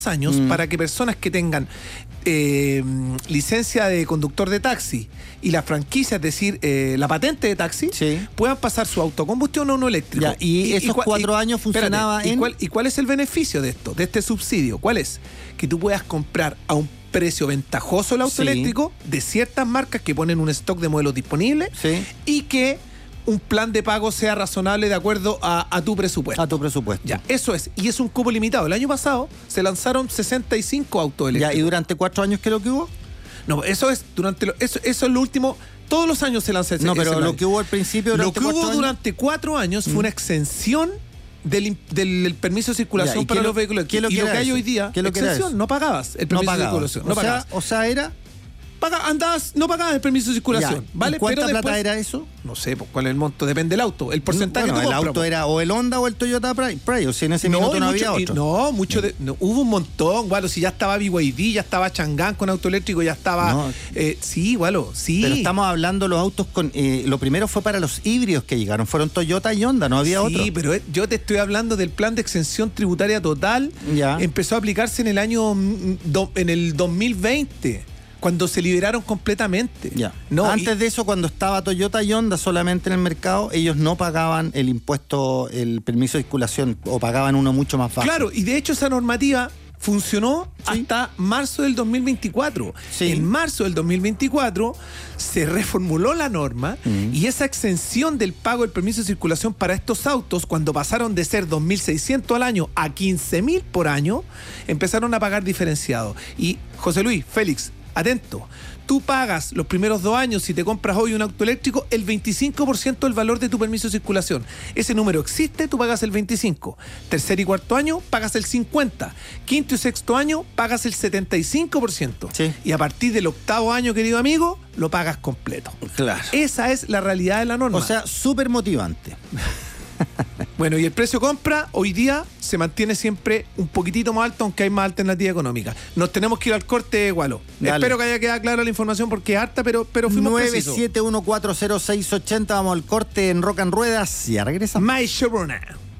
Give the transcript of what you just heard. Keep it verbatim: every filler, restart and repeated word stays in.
años mm. para que personas que tengan eh, licencia de conductor de taxi y la franquicia, es decir, eh, la patente de taxi, sí. puedan pasar su autocombustión a uno eléctrico. Ya, y, y esos y, cuatro y, años funcionaba espérate, en... ¿y cuál, ¿Y cuál es el beneficio de esto, de este subsidio? ¿Cuál es? Que tú puedas comprar a un precio ventajoso el auto sí. eléctrico de ciertas marcas que ponen un stock de modelos disponibles sí. y que un plan de pago sea razonable de acuerdo a, a tu presupuesto. A tu presupuesto. Ya, eso es. Y es un cupo limitado. El año pasado se lanzaron sesenta y cinco autos eléctricos. Ya, ¿y durante cuatro años qué es lo que hubo? No, eso es durante lo, eso, eso es lo último. Todos los años se lanza ese. No, pero ese lo que hubo al principio. Lo que hubo años? durante cuatro años fue mm. una exención del, del, del permiso de circulación ya, para lo, los vehículos. ¿qué lo y que lo que hay eso? hoy día, ¿Qué lo exención, que no pagabas el permiso no de circulación. No o, pagabas. Sea, o sea, era... Paga, andabas, no pagabas el permiso de circulación, ya. ¿vale? ¿Y cuánta pero plata después, era eso? No sé, pues, cuál es el monto, depende del auto, el porcentaje no, bueno, que tú el compras, auto era o el Honda o el Toyota Prius, si en ese no, minuto no mucho, había otro. No, mucho de, no, hubo un montón, Gualo, si ya estaba B Y D, ya estaba Chang'an con auto eléctrico, ya estaba... No, eh, sí, Gualo, sí. Pero estamos hablando los autos con... Eh, lo primero fue para los híbridos que llegaron, fueron Toyota y Honda, no había sí, otro. Sí, pero yo te estoy hablando del plan de exención tributaria total, ya. Empezó a aplicarse en el año, en el dos mil veinte. Cuando se liberaron completamente. Ya. No, Antes y... de eso, cuando estaba Toyota y Honda solamente en el mercado, ellos no pagaban el impuesto, el permiso de circulación, o pagaban uno mucho más bajo. Claro, y de hecho esa normativa funcionó sí. hasta marzo del dos mil veinticuatro. Sí. En marzo del dos mil veinticuatro se reformuló la norma mm. y esa exención del pago del permiso de circulación para estos autos, cuando pasaron de ser dos mil seiscientos al año a quince mil por año, empezaron a pagar diferenciado. Y José Luis, Félix, atento, tú pagas los primeros dos años, si te compras hoy un auto eléctrico, el veinticinco por ciento del valor de tu permiso de circulación. Ese número existe, tú pagas el veinticinco por ciento. Tercer y cuarto año, pagas el cincuenta por ciento. Quinto y sexto año, pagas el setenta y cinco por ciento. Sí. Y a partir del octavo año, querido amigo, lo pagas completo. Claro. Esa es la realidad de la norma. O sea, súper motivante. Bueno, y el precio compra hoy día se mantiene siempre un poquitito más alto, aunque hay más alternativa económica. Nos tenemos que ir al corte, Gualo. Dale. Espero que haya quedado clara la información porque es harta, pero, pero fuimos nueve precisos. siete uno cuatro cero seis ocho cero, vamos al corte en Rock and Ruedas y ya regresamos. My Sharona.